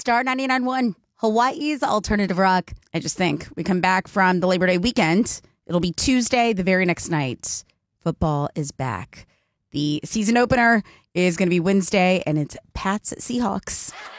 Star 99.1, Hawaii's alternative rock. I just think we come back from the Labor Day weekend. It'll be Tuesday, the very next night. Football is back. The season opener is going to be Wednesday, and it's Pats Seahawks.